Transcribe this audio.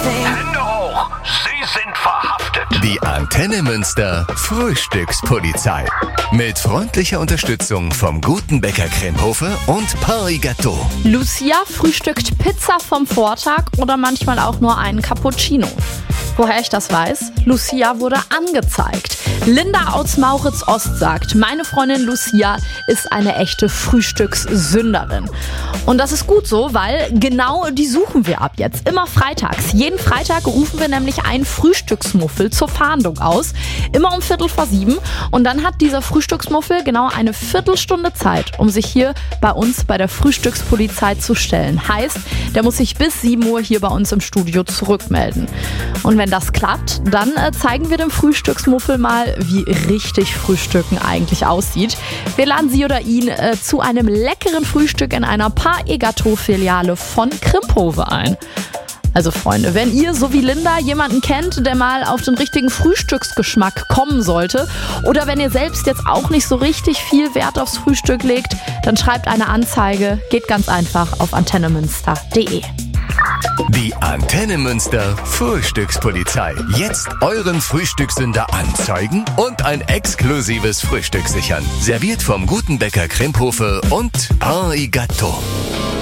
Hände hoch, Sie sind verhaftet. Die Antenne Münster Frühstückspolizei. Mit freundlicher Unterstützung vom guten Bäcker Kremphofe und Paris Gâteau. Lucia frühstückt Pizza vom Vortag oder manchmal auch nur einen Cappuccino. Woher ich das weiß? Lucia wurde angezeigt. Linda aus Mauritz-Ost sagt, meine Freundin Lucia ist eine echte Frühstückssünderin. Und das ist gut so, weil genau die suchen wir ab jetzt. Immer freitags. Jeden Freitag rufen wir nämlich einen Frühstücksmuffel zur Fahndung aus. Immer um 6:45. Und dann hat dieser Frühstücksmuffel genau eine Viertelstunde Zeit, um sich hier bei uns bei der Frühstückspolizei zu stellen. Heißt, der muss sich bis 7 Uhr hier bei uns im Studio zurückmelden. Und wenn das klappt, dann zeigen wir dem Frühstücksmuffel mal, wie richtig Frühstücken eigentlich aussieht. Wir laden sie oder ihn zu einem leckeren Frühstück in einer Paris Gâteau-Filiale von Kremphofe ein. Also Freunde, wenn ihr, so wie Linda, jemanden kennt, der mal auf den richtigen Frühstücksgeschmack kommen sollte, oder wenn ihr selbst jetzt auch nicht so richtig viel Wert aufs Frühstück legt, dann schreibt eine Anzeige. Geht ganz einfach auf antennemünster.de. Die Antenne Münster Frühstückspolizei. Jetzt euren Frühstückssünder anzeigen und ein exklusives Frühstück sichern. Serviert vom guten Bäcker Kremphofe und Paris Gâteau.